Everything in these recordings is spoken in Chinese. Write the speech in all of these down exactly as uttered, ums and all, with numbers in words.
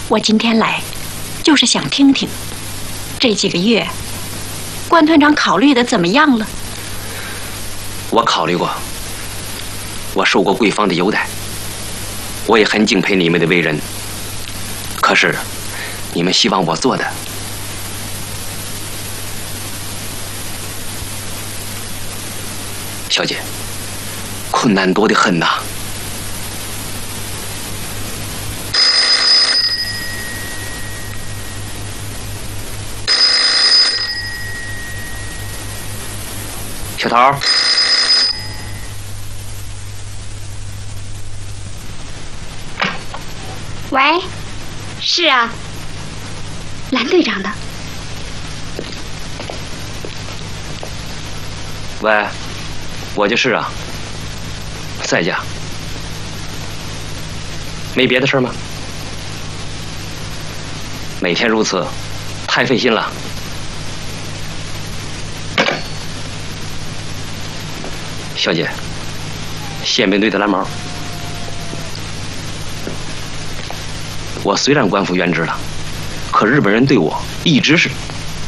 我今天来，就是想听听，这几个月，关团长考虑的怎么样了？ 我考虑过，我受过贵方的优待，我也很敬佩你们的为人。可是，你们希望我做的，小姐，困难多得很呐。小桃， 喂，是啊，蓝队长的。 喂，我就是啊，在家。没别的事吗？每天如此，太费心了。小姐，宪兵队的蓝毛，我虽然官复原职了，可日本人对我一直是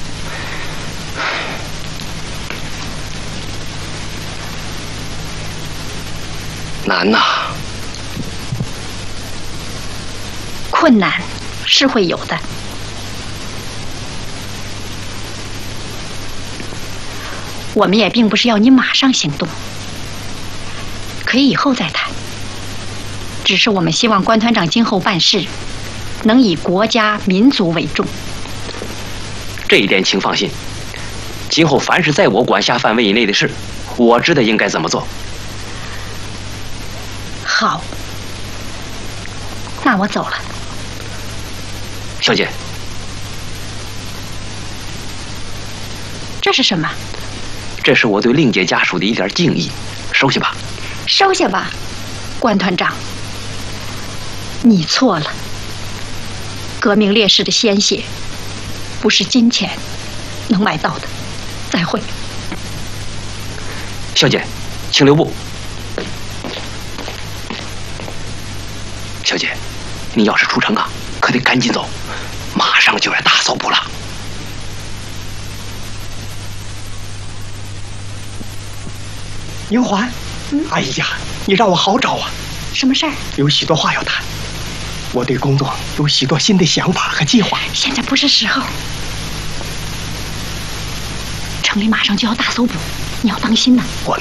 难呐。 困难是会有的，我们也并不是要你马上行动。可以以后再谈，只是我们希望关团长今后办事能以国家民族为重。 这一点请放心，今后凡是在我管辖范围以内的事，我知道应该怎么做。 好，那我走了。 小姐， 这是什么？ 这是我对令姐家属的一点敬意，收下吧。 收下吧，关团长，你错了。革命烈士的鲜血，不是金钱能买到的。再会。 小姐，请留步。小姐，你要是出城啊，可得赶紧走，马上就要大搜捕了。 宁环，嗯，哎呀，你让我好找啊！ 什么事儿？ 有许多话要谈。我对工作有许多新的想法和计划。 现在不是时候。城里马上就要大搜捕，你要当心呐。 我